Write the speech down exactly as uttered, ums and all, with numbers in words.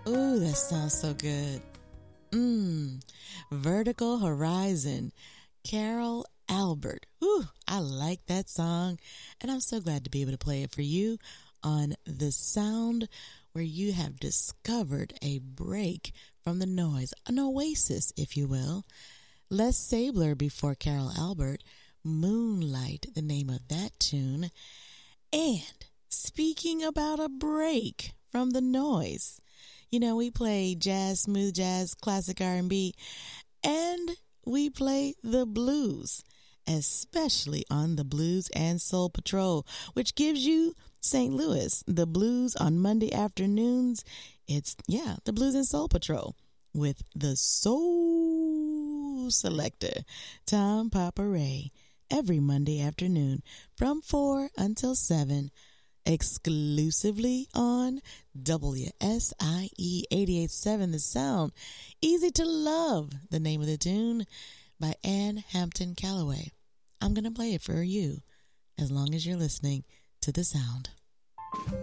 Ooh, that sounds so good. Mmm. Vertical Horizon. Carol Albert. Ooh, I like that song. And I'm so glad to be able to play it for you on The Sound, where you have discovered a break from the noise, an oasis, if you will. Les Sabler before Carol Albert. Moonlight, the name of that tune. And speaking about a break from the noise, you know, we play jazz, smooth jazz, classic R and B, and we play the blues, especially on the Blues and Soul Patrol, which gives you Saint Louis, the blues on Monday afternoons. It's, yeah, the Blues and Soul Patrol with the Soul Selector, Tom Papa Ray, every Monday afternoon from four until seven, exclusively on W S I E eighty-eight point seven The Sound. Easy to Love, the name of the tune, by Ann Hampton Callaway. I'm going to play it for you as long as you're listening to The Sound.